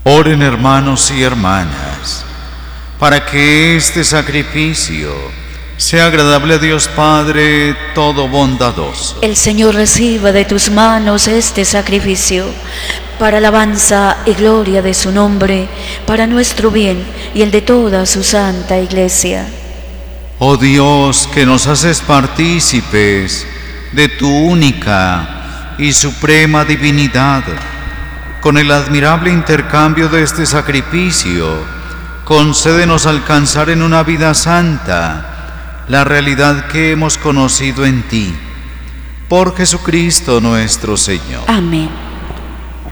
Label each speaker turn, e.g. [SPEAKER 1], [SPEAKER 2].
[SPEAKER 1] Oren, hermanos y hermanas, para que este sacrificio sea agradable a Dios Padre todo bondadoso.
[SPEAKER 2] El Señor reciba de tus manos este sacrificio, para alabanza y gloria de su nombre, para nuestro bien y el de toda su santa Iglesia.
[SPEAKER 1] Oh Dios, que nos haces partícipes de tu única y suprema divinidad, con el admirable intercambio de este sacrificio, concédenos alcanzar en una vida santa la realidad que hemos conocido en ti. Por Jesucristo nuestro Señor.
[SPEAKER 2] Amén.